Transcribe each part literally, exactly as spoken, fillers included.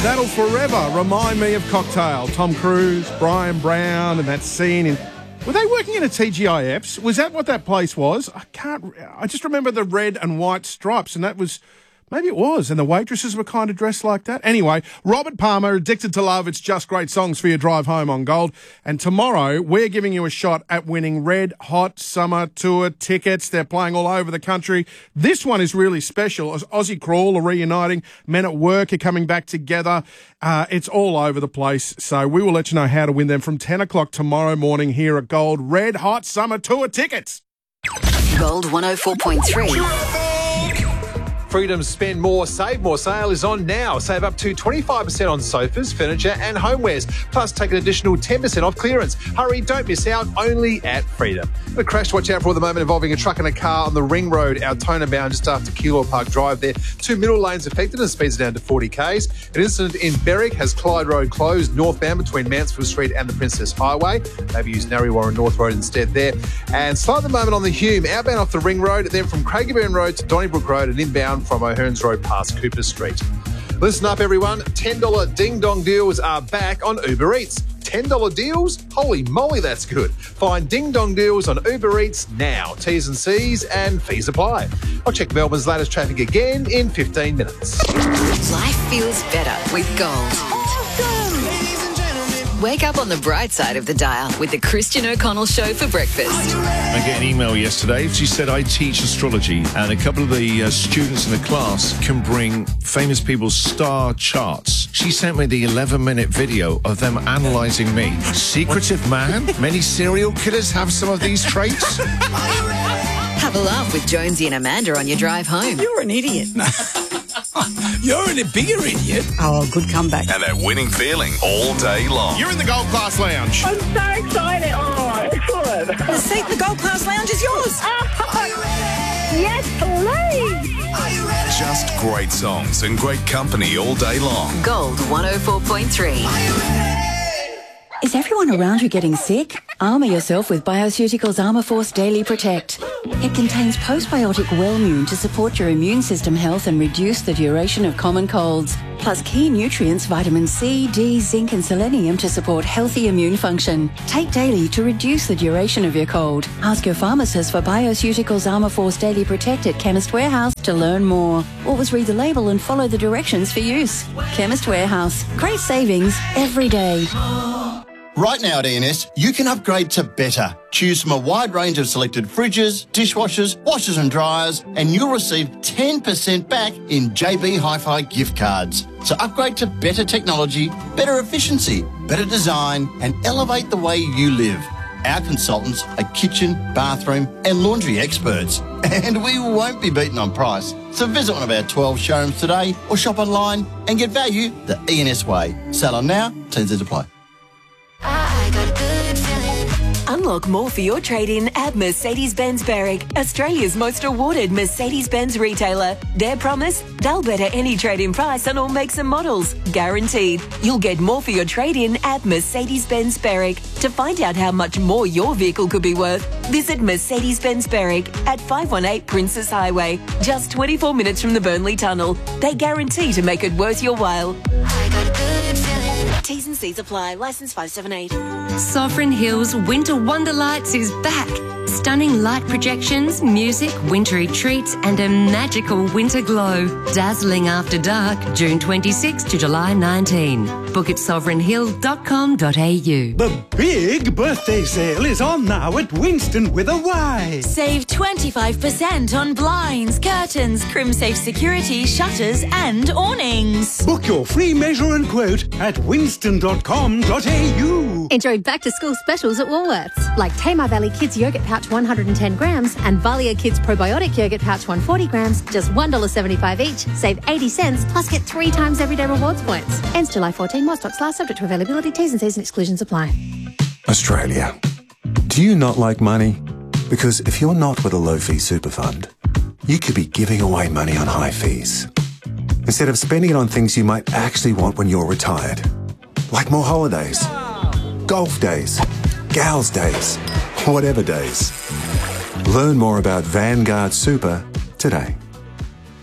That'll forever remind me of Cocktail. Tom Cruise, Brian Brown, and that scene in... Were they working in a T G I F's? Was that what that place was? I can't... I just remember the red and white stripes, and that was... Maybe it was, and the waitresses were kind of dressed like that. Anyway, Robert Palmer, Addicted to Love. It's just great songs for your drive home on Gold. And tomorrow, we're giving you a shot at winning Red Hot Summer Tour tickets. They're playing all over the country. This one is really special. As Aussie Crawl are reuniting. Men at Work are coming back together. Uh, it's all over the place. So we will let you know how to win them from ten o'clock tomorrow morning here at Gold. Red Hot Summer Tour tickets. Gold one oh four point three. Freedom's Spend More, Save More sale is on now. Save up to twenty-five percent on sofas, furniture and homewares. Plus, take an additional ten percent off clearance. Hurry, don't miss out, only at Freedom. A crash to watch out for at the moment involving a truck and a car on the Ring Road, Altona bound, just after Keilor Park Drive there. Two middle lanes affected and speeds are down to forty kays. An incident in Berwick has Clyde Road closed northbound between Mansfield Street and the Princess Highway. Maybe use Narrewarren North Road instead there. And slow at the moment on the Hume, outbound off the Ring Road, then from Craigieburn Road to Donnybrook Road and inbound from O'Hearns Road past Cooper Street. Listen up, everyone. ten dollars ding-dong deals are back on Uber Eats. ten dollars deals? Holy moly, that's good. Find ding-dong deals on Uber Eats now. T's and C's and fees apply. I'll check Melbourne's latest traffic again in fifteen minutes. Life feels better with Gold. Wake up on the bright side of the dial with the Christian O'Connell Show for breakfast. I got an email yesterday. She said, I teach astrology, and a couple of the uh, students in the class can bring famous people's star charts. She sent me the eleven-minute video of them analysing me. Secretive man? Many serial killers have some of these traits? Have a laugh with Jonesy and Amanda on your drive home. You're an idiot. You're a bigger idiot. Oh, good comeback. And that winning feeling all day long. You're in the Gold Class Lounge. I'm so excited. Oh, excellent. The seat in the Gold Class Lounge is yours. Yes, please. Just great songs and great company all day long. Gold one oh four point three. Is everyone around you getting sick? Armour yourself with Bioceuticals Armour Force Daily Protect. It contains postbiotic Wellmune to support your immune system health and reduce the duration of common colds. Plus key nutrients, vitamin C, D, zinc and selenium to support healthy immune function. Take daily to reduce the duration of your cold. Ask your pharmacist for Bioceuticals Armour Force Daily Protect at Chemist Warehouse to learn more. Always read the label and follow the directions for use. Chemist Warehouse. Great savings every day. Right now at E N S, you can upgrade to better. Choose from a wide range of selected fridges, dishwashers, washers and dryers, and you'll receive ten percent back in J B Hi-Fi gift cards. So upgrade to better technology, better efficiency, better design, and elevate the way you live. Our consultants are kitchen, bathroom and laundry experts. And we won't be beaten on price. So visit one of our twelve showrooms today or shop online and get value the E N S way. Sale on now, T's and apply. I got a good feeling. Unlock more for your trade-in at Mercedes-Benz Berwick, Australia's most awarded Mercedes-Benz retailer. Their promise? They'll better any trade-in price on all makes and models. Guaranteed. You'll get more for your trade-in at Mercedes-Benz Berwick. To find out how much more your vehicle could be worth, visit Mercedes-Benz Berwick at five one eight Princess Highway, just twenty-four minutes from the Burnley Tunnel. They guarantee to make it worth your while. I got a good feeling. T's and C's apply. Licence five seven eight. Sovereign Hills Winter Wonderlights is back. Stunning light projections, music, wintry treats and a magical winter glow. Dazzling after dark, June twenty-sixth to July nineteenth. Book at sovereign hill dot com dot a u. The big birthday sale is on now at Winston with a Y. Save twenty-five percent on blinds, curtains, CrimSafe security, shutters and awnings. Book your free measure and quote at winston dot com dot a u. Enjoy back-to-school specials at Woolworths, like Tamar Valley Kids Yogurt Pouch one hundred ten grams and Valia Kids Probiotic Yogurt Pouch one hundred forty grams, just one dollar seventy-five each. Save eighty cents, plus get three times everyday rewards points. Ends July fourteenth, while stocks last, subject to availability. T's and C's and exclusions apply. Australia. Do you not like money? Because if you're not with a low-fee super fund, you could be giving away money on high fees, instead of spending it on things you might actually want when you're retired. Like more holidays, golf days, gals days, whatever days. Learn more about Vanguard Super today.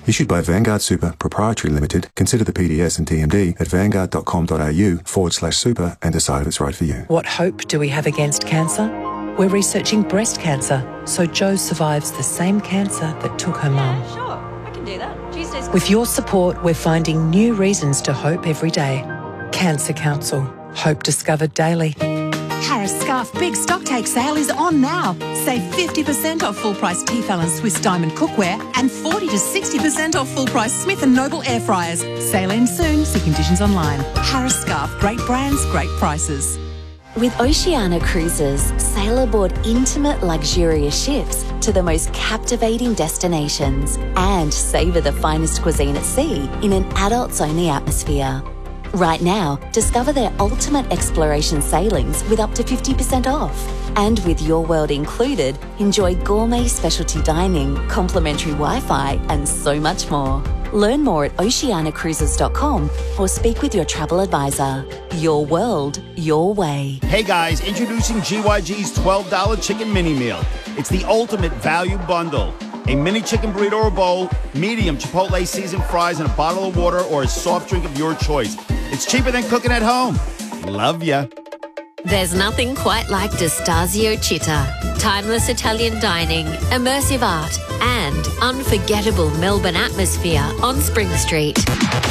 Issued by Vanguard Super Proprietary Limited. Consider the P D S and T M D at vanguard.com.au forward slash super and decide if it's right for you. What hope do we have against cancer? We're researching breast cancer, so Jo survives the same cancer that took her mum. Sure, I can do that. Tuesdays. With your support, we're finding new reasons to hope every day. Cancer Council. Hope discovered daily. Harris Scarf Big Stock Take Sale is on now. Save fifty percent off full price Tefal and Swiss Diamond cookware and forty to sixty percent off full price Smith and Noble air fryers. Sale ends soon. See conditions online. Harris Scarf. Great brands, great prices. With Oceania Cruises, sail aboard intimate, luxurious ships to the most captivating destinations and savour the finest cuisine at sea in an adults-only atmosphere. Right now, discover their ultimate exploration sailings with up to fifty percent off. And with Your World included, enjoy gourmet specialty dining, complimentary Wi-Fi, and so much more. Learn more at oceania cruises dot com or speak with your travel advisor. Your world, your way. Hey guys, introducing G Y G's twelve dollar chicken mini meal. It's the ultimate value bundle. A mini chicken burrito or bowl, medium Chipotle seasoned fries, and a bottle of water or a soft drink of your choice. It's cheaper than cooking at home. Love ya. There's nothing quite like D'Estasio Città. Timeless Italian dining, immersive art, and unforgettable Melbourne atmosphere on Spring Street.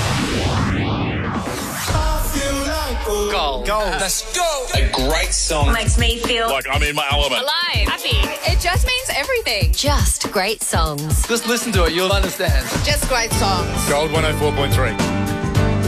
Gold. Gold. Let's go. A great song. Makes me feel like I'm in my element. alive, happy. It just means everything. Just great songs. Just listen to it, you'll understand. Just great songs. Gold one oh four point three.